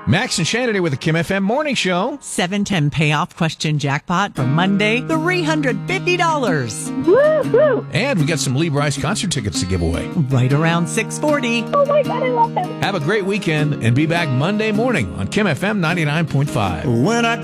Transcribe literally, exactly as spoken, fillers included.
Max and Shannon with the Kim F M Morning Show. seven ten payoff question jackpot for Monday, three hundred fifty dollars. Woo-hoo! And we got some Lee Bryce concert tickets to give away. Right around six forty. Oh my God, I love him. Have a great weekend and be back Monday morning on Kim F M ninety-nine point five. When I